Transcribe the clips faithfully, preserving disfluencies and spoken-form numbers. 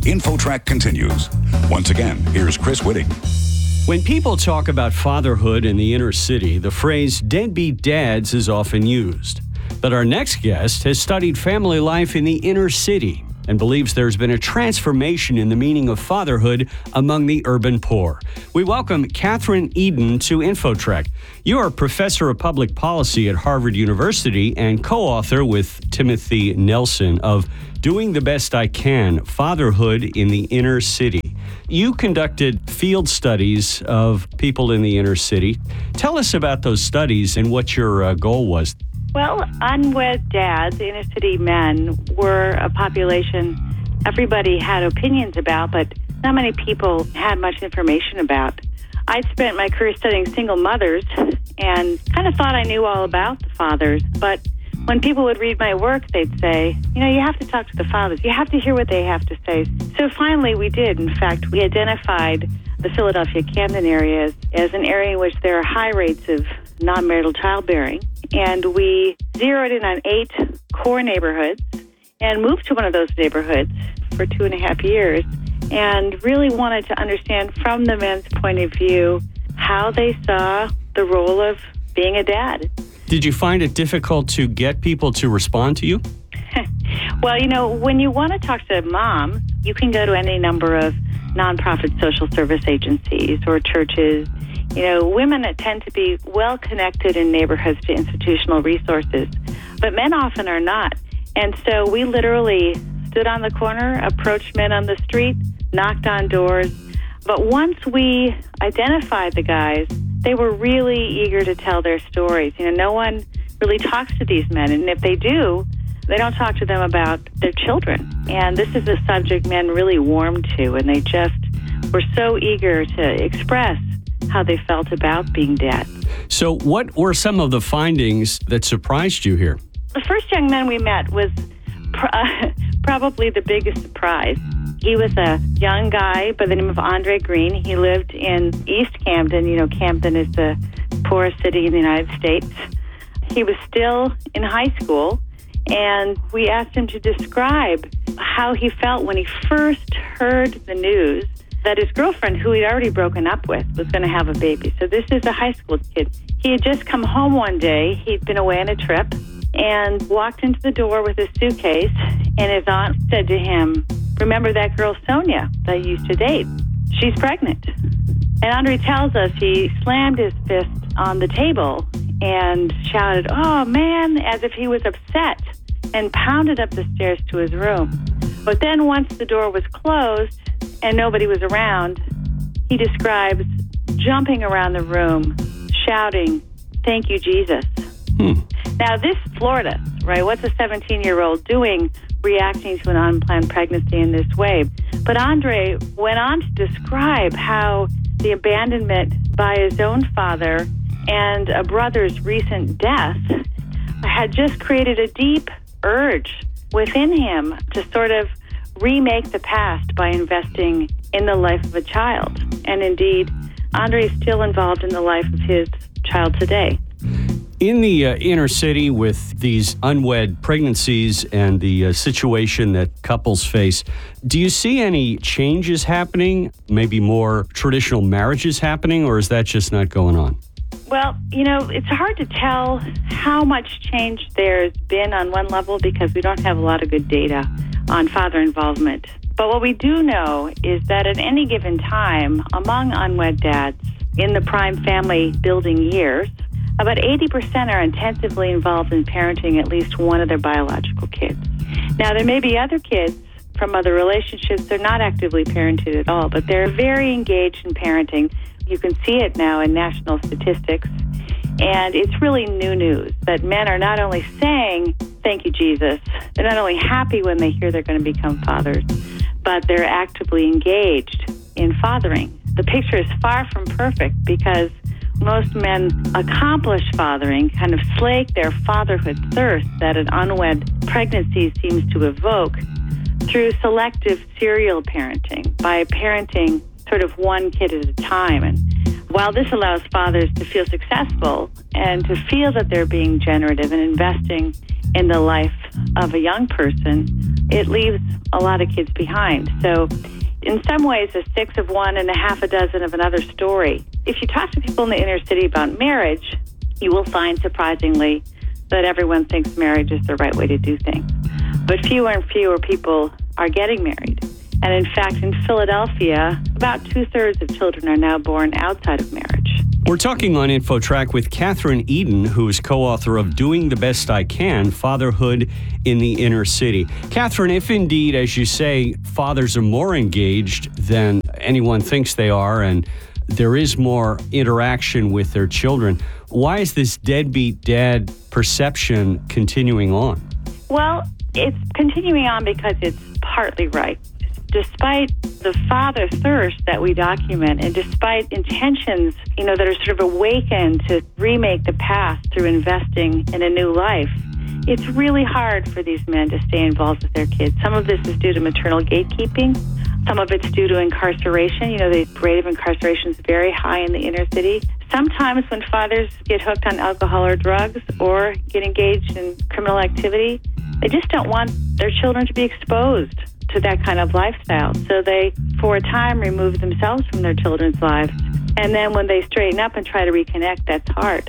InfoTrack continues. Once again, here's Chris Whitting. When people talk about fatherhood in the inner city, the phrase deadbeat dads is often used. But our next guest has studied family life in the inner city and believes there's been a transformation in the meaning of fatherhood among the urban poor. We welcome Katherine Eden to InfoTrack. You are a professor of public policy at Harvard University and co-author with Timothy Nelson of Doing the Best I Can, Fatherhood in the Inner City. You conducted field studies of people in the inner city. Tell us about those studies and what your uh, goal was. Well, unwed dads, inner city men, were a population everybody had opinions about, but not many people had much information about. I'd spent my career studying single mothers and kind of thought I knew all about the fathers, but when people would read my work, they'd say, you know, you have to talk to the fathers. You have to hear what they have to say. So finally we did. In fact, we identified the Philadelphia Camden area as, as an area in which there are high rates of non-marital childbearing. And we zeroed in on eight core neighborhoods and moved to one of those neighborhoods for two and a half years and really wanted to understand from the men's point of view how they saw the role of being a dad. Did you find it difficult to get people to respond to you? Well, you know, when you want to talk to a mom, you can go to any number of nonprofit social service agencies or churches. You know, women tend to be well connected in neighborhoods to institutional resources, but men often are not. And so we literally stood on the corner, approached men on the street, knocked on doors. But once we identified the guys, they were really eager to tell their stories. You know, no one really talks to these men, and if they do, they don't talk to them about their children. And this is a subject men really warmed to, and they just were so eager to express how they felt about being dads. So what were some of the findings that surprised you here? The first young man we met was pr- uh, probably the biggest surprise. He was a young guy by the name of Andre Green. He lived in East Camden. You know, Camden is the poorest city in the United States. He was still in high school, and we asked him to describe how he felt when he first heard the news that his girlfriend, who he'd already broken up with, was going to have a baby. So this is a high school kid. He had just come home one day. He'd been away on a trip and walked into the door with his suitcase, and his aunt said to him, "Remember that girl Sonia that you used to date? She's pregnant." And Andre tells us he slammed his fist on the table and shouted, "Oh, man," as if he was upset, and pounded up the stairs to his room. But then once the door was closed and nobody was around, he describes jumping around the room, shouting, "Thank you, Jesus." Hmm. Now, this floored us, right? What's a seventeen-year-old doing reacting to an unplanned pregnancy in this way? But Andre went on to describe how the abandonment by his own father and a brother's recent death had just created a deep urge within him to sort of remake the past by investing in the life of a child. And indeed, Andre is still involved in the life of his child today. In the uh, inner city with these unwed pregnancies and the uh, situation that couples face, do you see any changes happening, maybe more traditional marriages happening, or is that just not going on? Well, you know, it's hard to tell how much change there's been on one level because we don't have a lot of good data on father involvement. But what we do know is that at any given time, among unwed dads in the prime family building years, about eighty percent are intensively involved in parenting at least one of their biological kids. Now, there may be other kids from other relationships they're not actively parented at all, but they're very engaged in parenting. You can see it now in national statistics, and it's really new news that men are not only saying, "Thank you, Jesus," they're not only happy when they hear they're going to become fathers, but they're actively engaged in fathering. The picture is far from perfect because most men accomplish fathering, kind of slake their fatherhood thirst that an unwed pregnancy seems to evoke through selective serial parenting, by parenting sort of one kid at a time. And while this allows fathers to feel successful and to feel that they're being generative and investing in the life of a young person, it leaves a lot of kids behind. So in some ways, a six of one and a half a dozen of another story. If you talk to people in the inner city about marriage, you will find, surprisingly, that everyone thinks marriage is the right way to do things. But fewer and fewer people are getting married. And in fact, in Philadelphia, about two-thirds of children are now born outside of marriage. We're talking on InfoTrack with Catherine Eden, who is co-author of Doing the Best I Can, Fatherhood in the Inner City. Catherine, if indeed, as you say, fathers are more engaged than anyone thinks they are, and there is more interaction with their children, why is this deadbeat dad perception continuing on? Well, it's continuing on because it's partly right. Despite the father thirst that we document, and despite intentions, you know, that are sort of awakened to remake the past through investing in a new life, it's really hard for these men to stay involved with their kids. Some of this is due to maternal gatekeeping. Some of it's due to incarceration. You know, the rate of incarceration is very high in the inner city. Sometimes when fathers get hooked on alcohol or drugs or get engaged in criminal activity, they just don't want their children to be exposed to that kind of lifestyle. So they, for a time, remove themselves from their children's lives. And then when they straighten up and try to reconnect, that's hard.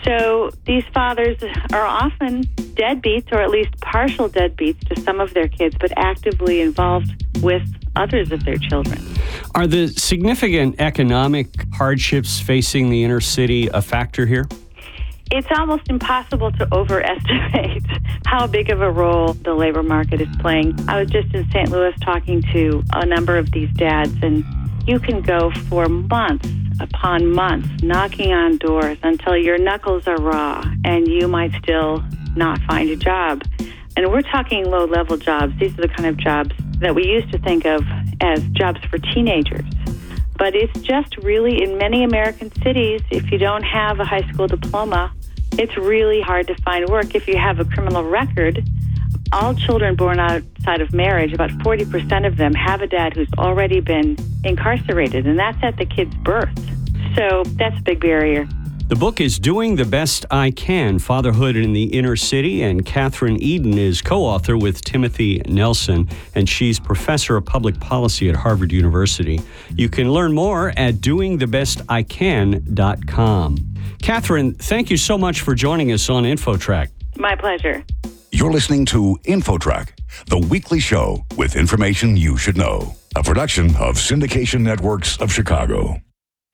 So these fathers are often deadbeats, or at least partial deadbeats to some of their kids, but actively involved with others of their children. Are the significant economic hardships facing the inner city a factor here? It's almost impossible to overestimate how big of a role the labor market is playing. I was just in Saint Louis talking to a number of these dads, and you can go for months upon months knocking on doors until your knuckles are raw and you might still not find a job. And we're talking low-level jobs. These are the kind of jobs that we used to think of as jobs for teenagers. But it's just really, in many American cities, if you don't have a high school diploma, it's really hard to find work. If you have a criminal record, all children born outside of marriage, about forty percent of them have a dad who's already been incarcerated, and that's at the kid's birth. So that's a big barrier. The book is Doing the Best I Can, Fatherhood in the Inner City, and Catherine Eden is co-author with Timothy Nelson, and she's professor of public policy at Harvard University. You can learn more at doing the best I can dot com. Catherine, thank you so much for joining us on InfoTrack. My pleasure. You're listening to InfoTrack, the weekly show with information you should know. A production of Syndication Networks of Chicago.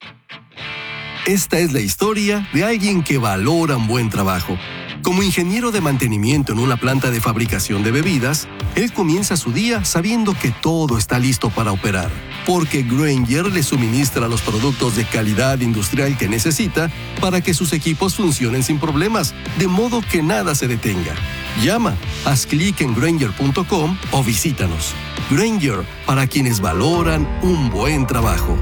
Esta es la historia de alguien que valora un buen trabajo. Como ingeniero de mantenimiento en una planta de fabricación de bebidas, él comienza su día sabiendo que todo está listo para operar, porque Grainger le suministra los productos de calidad industrial que necesita para que sus equipos funcionen sin problemas, de modo que nada se detenga. Llama, haz clic en Grainger punto com o visítanos. Grainger, para quienes valoran un buen trabajo.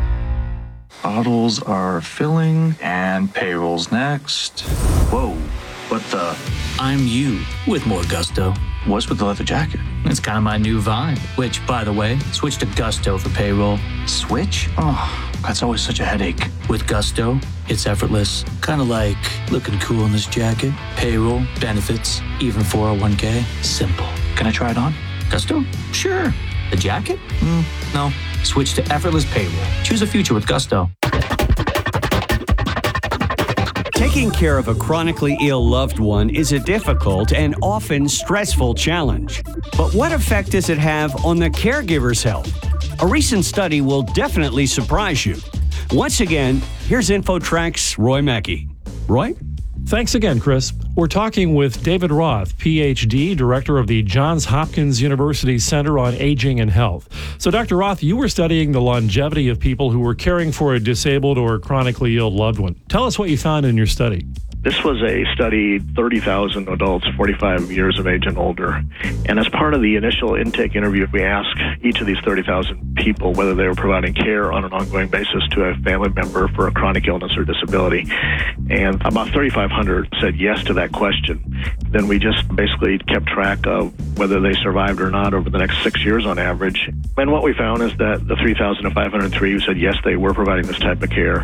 Bottles are filling, and payroll's next. Whoa, what the? I'm you with more gusto. What's with the leather jacket? It's kind of my new vibe, which, by the way, switch to Gusto for payroll. Switch? Oh, that's always such a headache. With Gusto, it's effortless. Kind of like looking cool in this jacket. Payroll, benefits, even four oh one k. Simple. Can I try it on? Gusto? Sure. The jacket? Mm, no. Switch to effortless payroll. Choose a future with Gusto. Taking care of a chronically ill loved one is a difficult and often stressful challenge. But what effect does it have on the caregiver's health? A recent study will definitely surprise you. Once again, here's InfoTrack's Roy Mackey. Roy? Thanks again, Chris. We're talking with David Roth, P H D, director of the Johns Hopkins University Center on Aging and Health. So, Doctor Roth, you were studying the longevity of people who were caring for a disabled or chronically ill loved one. Tell us what you found in your study. This was a study, thirty thousand adults, forty-five years of age and older. And as part of the initial intake interview, we asked each of these thirty thousand people whether they were providing care on an ongoing basis to a family member for a chronic illness or disability. And about thirty-five hundred said yes to that question. Then we just basically kept track of whether they survived or not over the next six years on average. And what we found is that the three thousand five hundred three who said yes, they were providing this type of care,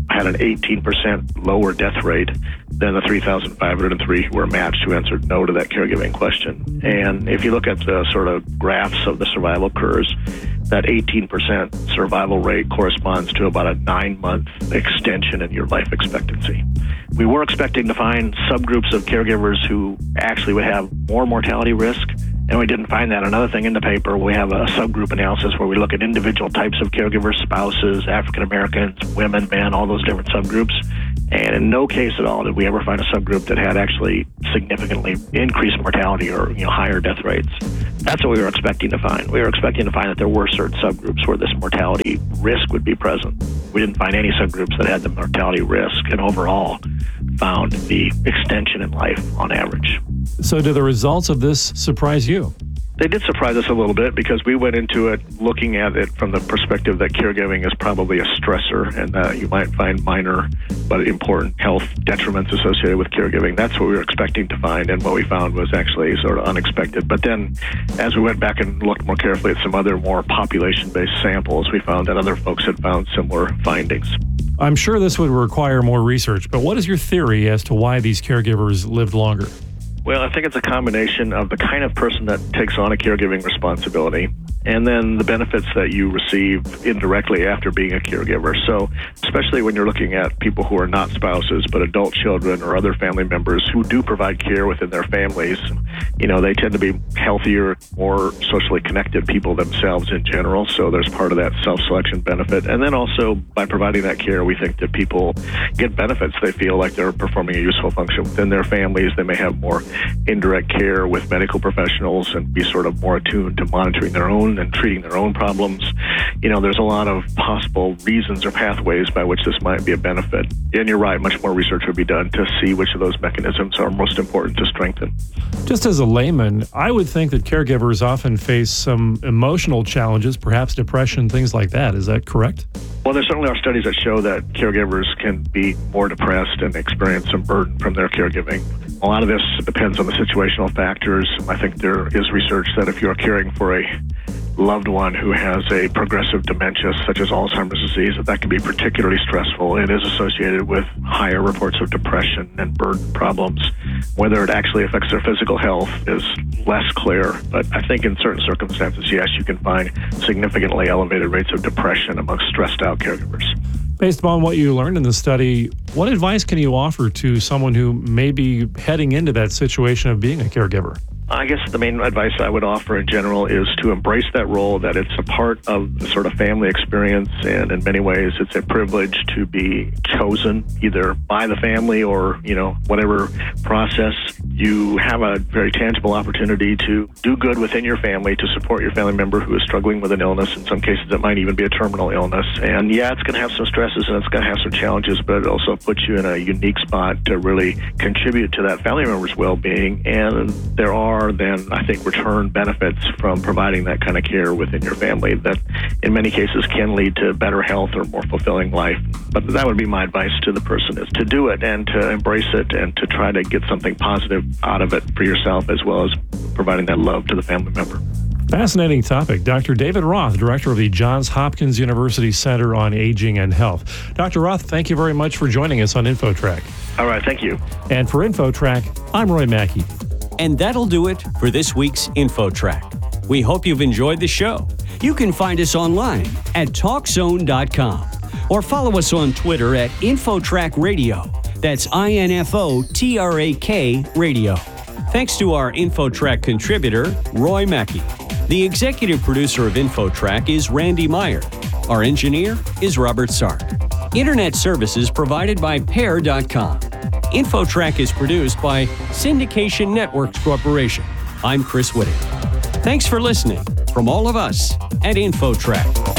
had an eighteen percent lower death rate than the three thousand five hundred three who were matched who answered no to that caregiving question. And if you look at the sort of graphs of the survival curves, that eighteen percent survival rate corresponds to about a nine-month extension in your life expectancy. We were expecting to find subgroups of caregivers who actually would have more mortality risk, and we didn't find that. Another thing in the paper, we have a subgroup analysis where we look at individual types of caregivers, spouses, African Americans, women, men, all those different subgroups. And in no case at all did we ever find a subgroup that had actually significantly increased mortality or, you know, higher death rates. That's what we were expecting to find. We were expecting to find that there were certain subgroups where this mortality risk would be present. We didn't find any subgroups that had the mortality risk, and overall found the extension in life on average. So do the results of this surprise you? They did surprise us a little bit because we went into it looking at it from the perspective that caregiving is probably a stressor and that you might find minor but important health detriments associated with caregiving. That's what we were expecting to find, and what we found was actually sort of unexpected. But then as we went back and looked more carefully at some other more population-based samples, we found that other folks had found similar findings. I'm sure this would require more research, but what is your theory as to why these caregivers lived longer? Well, I think it's a combination of the kind of person that takes on a caregiving responsibility and then the benefits that you receive indirectly after being a caregiver. So especially when you're looking at people who are not spouses, but adult children or other family members who do provide care within their families, you know, they tend to be healthier, more socially connected people themselves in general. So there's part of that self-selection benefit. And then also by providing that care, we think that people get benefits. They feel like they're performing a useful function within their families. They may have more indirect care with medical professionals and be sort of more attuned to monitoring their own and treating their own problems. You know, there's a lot of possible reasons or pathways by which this might be a benefit. And you're right, much more research would be done to see which of those mechanisms are most important to strengthen. Just as a layman, I would think that caregivers often face some emotional challenges, perhaps depression, things like that. Is that correct? Well, there certainly are studies that show that caregivers can be more depressed and experience some burden from their caregiving. A lot of this depends on the situational factors. I think there is research that if you're caring for a loved one who has a progressive dementia, such as Alzheimer's disease, that that can be particularly stressful. It is associated with higher reports of depression and burden problems. Whether it actually affects their physical health is less clear, but I think in certain circumstances, yes, you can find significantly elevated rates of depression among stressed out caregivers. Based upon what you learned in the study, what advice can you offer to someone who may be heading into that situation of being a caregiver? I guess the main advice I would offer in general is to embrace that role, that it's a part of the sort of family experience, and in many ways it's a privilege to be chosen either by the family or, you know, whatever process. You have a very tangible opportunity to do good within your family, to support your family member who is struggling with an illness. In some cases, it might even be a terminal illness. And yeah, it's going to have some stresses and it's going to have some challenges, but it also puts you in a unique spot to really contribute to that family member's well-being. And there are then, I think, return benefits from providing that kind of care within your family that in many cases can lead to better health or more fulfilling life. But that would be my advice to the person, is to do it and to embrace it and to try to get something positive out of it for yourself, as well as providing that love to the family member. Fascinating topic. Doctor David Roth, director of the Johns Hopkins University Center on Aging and Health. Doctor Roth, thank you very much for joining us on InfoTrack. All right, thank you. And for InfoTrack, I'm Roy Mackey. And that'll do it for this week's InfoTrack. We hope you've enjoyed the show. You can find us online at talk zone dot com or follow us on Twitter at InfoTrack Radio. That's I N F O T R A K Radio. Thanks to our InfoTrack contributor, Roy Mackey. The executive producer of InfoTrack is Randy Meyer. Our engineer is Robert Sark. Internet services provided by pair dot com. InfoTrack is produced by Syndication Networks Corporation. I'm Chris Whitting. Thanks for listening from all of us at InfoTrack.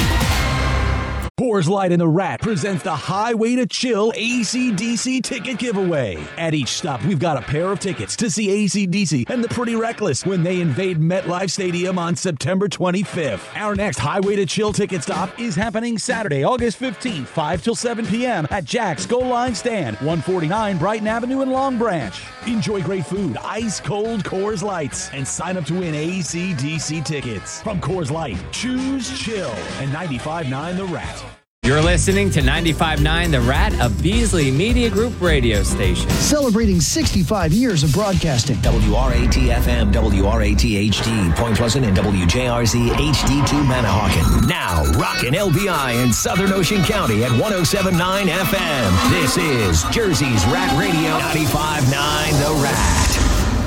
Coors Light and the Rat presents the Highway to Chill A C D C ticket giveaway. At each stop, we've got a pair of tickets to see A C D C and the Pretty Reckless when they invade MetLife Stadium on September twenty-fifth. Our next Highway to Chill ticket stop is happening Saturday, August fifteenth, five till seven p.m. at Jack's Goal Line Stand, one forty-nine Brighton Avenue in Long Branch. Enjoy great food, ice-cold Coors Lights, and sign up to win A C D C tickets. From Coors Light, choose chill and ninety-five point nine The Rat. You're listening to ninety-five point nine The Rat, a Beasley Media Group radio station. Celebrating sixty-five years of broadcasting. W R A T F M, W R A T H D, Point Pleasant, and W J R Z H D two Manahawkin. Now, rockin' L B I in Southern Ocean County at one oh seven point nine F M. This is Jersey's Rat Radio, ninety-five point nine The Rat.